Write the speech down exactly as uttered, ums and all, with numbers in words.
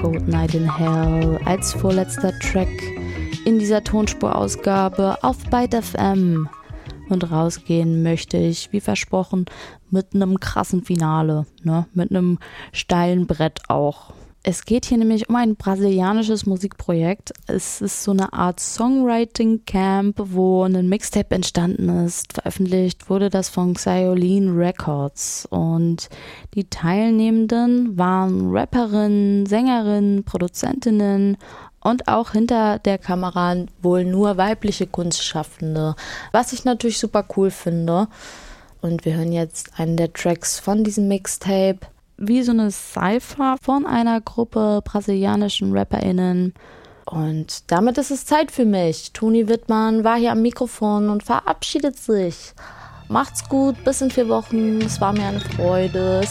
Cold Night in Hell als vorletzter Track in dieser Tonspurausgabe auf Byte F M. Und rausgehen möchte ich, wie versprochen, mit einem krassen Finale, ne? Mit einem steilen Brett auch. Es geht hier nämlich um ein brasilianisches Musikprojekt. Es ist so eine Art Songwriting-Camp, wo ein Mixtape entstanden ist. Veröffentlicht wurde das von Xiolin Records. Und die Teilnehmenden waren Rapperinnen, Sängerinnen, Produzentinnen und auch hinter der Kamera wohl nur weibliche Kunstschaffende, was ich natürlich super cool finde. Und wir hören jetzt einen der Tracks von diesem Mixtape. Wie so eine Cypher von einer Gruppe brasilianischen RapperInnen. Und damit ist es Zeit für mich. Toni Wittmann war hier am Mikrofon und verabschiedet sich. Macht's gut, bis in vier Wochen. Es war mir eine Freude.